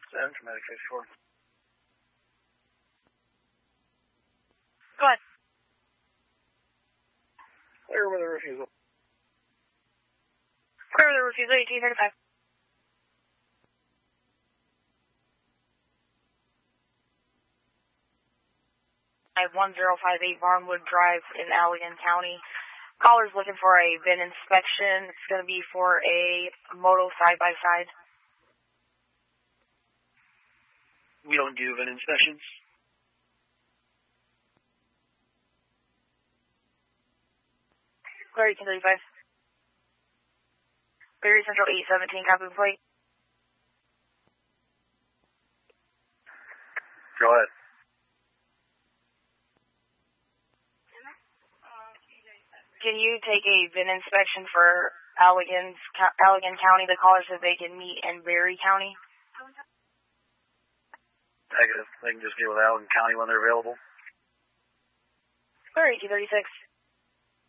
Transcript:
Send for Medic 54. Go ahead. Clear with a refusal. Clear with a refusal, 1835. 1058 Barnwood Drive in Allegan County. Caller's looking for a VIN inspection. It's going to be for a moto side-by-side. We don't do VIN inspections. Clear 1835. Berry Central 817, copy and plate. Go ahead. Can you take a VIN inspection for Allegan County? The caller said they can meet in Berry County. Negative. They can just deal with Allegan County when they're available. Clear 1836.